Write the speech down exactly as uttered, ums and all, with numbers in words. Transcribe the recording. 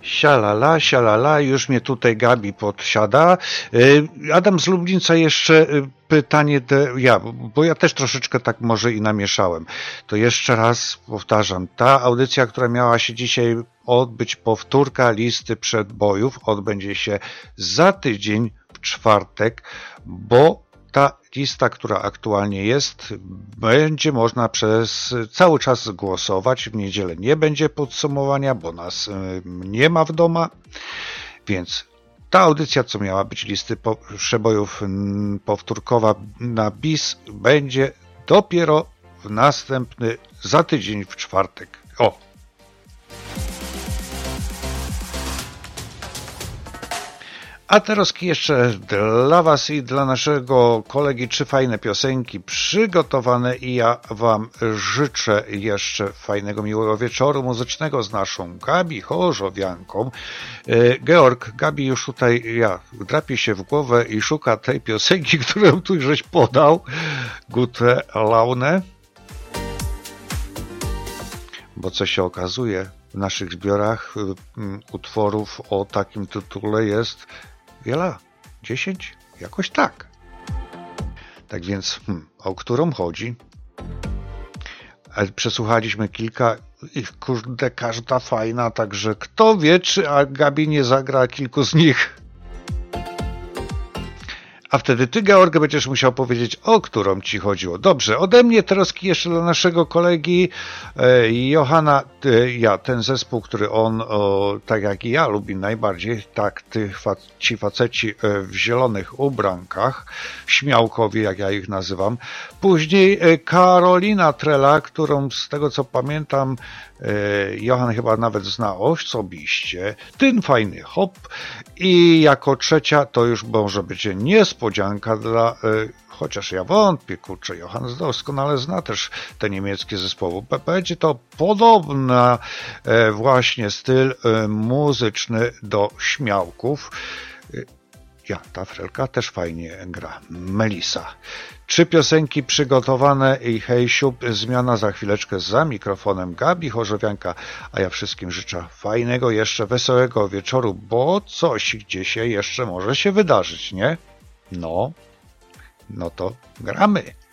Sialala, sialala, już mnie tutaj Gabi podsiada. Y, Adam z Lublińca jeszcze y, pytanie, de, ja, bo ja też troszeczkę tak może i namieszałem. To jeszcze raz powtarzam, ta audycja, która miała się dzisiaj odbyć, powtórka listy przedbojów, odbędzie się za tydzień w czwartek, bo ta lista, która aktualnie jest, będzie można przez cały czas głosować. W niedzielę nie będzie podsumowania, bo nas nie ma w domu, więc ta audycja, co miała być listy przebojów powtórkowa na bis, będzie dopiero w następny, za tydzień w czwartek. O! A teraz jeszcze dla Was i dla naszego kolegi trzy fajne piosenki przygotowane i ja Wam życzę jeszcze fajnego, miłego wieczoru muzycznego z naszą Gabi Chorzowianką. Georg, Gabi już tutaj ja drapie się w głowę i szuka tej piosenki, którą tu żeś podał. Gute Laune. Bo co się okazuje, w naszych zbiorach utworów o takim tytule jest wiele? Dziesięć? Jakoś tak. Tak więc, hmm, o którą chodzi? Przesłuchaliśmy kilka i kurde, każda fajna, także kto wie, czy Gabi nie zagra kilku z nich. A wtedy ty, Georg, będziesz musiał powiedzieć, o którą ci chodziło. Dobrze, ode mnie troski jeszcze dla naszego kolegi e, Johana. E, ja, ten zespół, który on, o, tak jak i ja, lubi najbardziej, tak, ty, ci faceci e, w zielonych ubrankach, śmiałkowie, jak ja ich nazywam. Później e, Karolina Trela, którą z tego co pamiętam, e, Johan chyba nawet zna osobiście. Ten fajny hop. I jako trzecia, to już może być niespodzianka dla, y, chociaż ja wątpię, kurczę, Johan doskonale zna też te niemieckie zespoły. Będzie to podobny y, właśnie styl y, muzyczny do śmiałków. Y, ja, ta Frelka też fajnie gra. Melisa. Trzy piosenki przygotowane i hej siup, zmiana za chwileczkę za mikrofonem Gabi Chorzowianka, a ja wszystkim życzę fajnego, jeszcze wesołego wieczoru, bo coś gdzieś się jeszcze może się wydarzyć, nie? No, no to gramy.